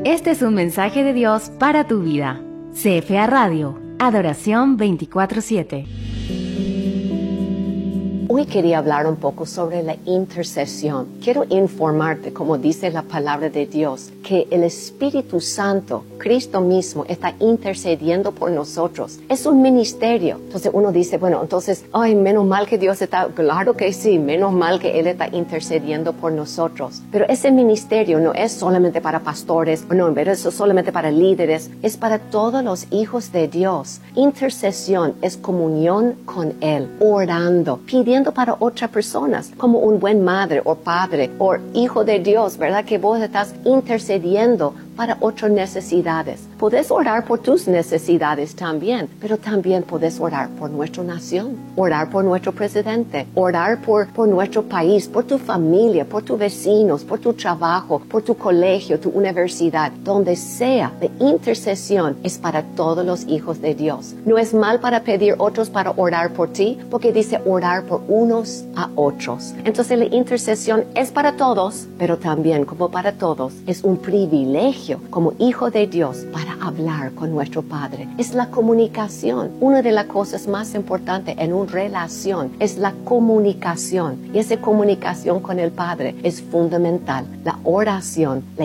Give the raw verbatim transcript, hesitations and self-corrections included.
Este es un mensaje de Dios para tu vida. C F A Radio, Adoración veinticuatro siete. Hoy quería hablar un poco sobre la intercesión. Quiero informarte, como dice la palabra de Dios, que el Espíritu Santo, Cristo mismo, está intercediendo por nosotros. Es un ministerio. Entonces uno dice, bueno, entonces, ay, menos mal que Dios está, claro que sí, menos mal que Él está intercediendo por nosotros. Pero ese ministerio no es solamente para pastores, no, pero eso es solamente para líderes, es para todos los hijos de Dios. Intercesión es comunión con Él, orando, pidiendo para otras personas, como un buen madre o padre o hijo de Dios, ¿verdad? Que vos estás intercediendo para otras necesidades. Podés orar por tus necesidades también, pero también podés orar por nuestra nación, orar por nuestro presidente, orar por, por nuestro país, por tu familia, por tus vecinos, por tu trabajo, por tu colegio, tu universidad, donde sea. La intercesión es para todos los hijos de Dios. No es mal para pedir otros para orar por ti, porque dice orar por unos a otros. Entonces la intercesión es para todos, pero también como para todos es un privilegio como hijo de Dios para hablar con nuestro Padre. Es la comunicación. Una de las cosas más importantes en una relación es la comunicación. Y esa comunicación con el Padre es fundamental. La oración, la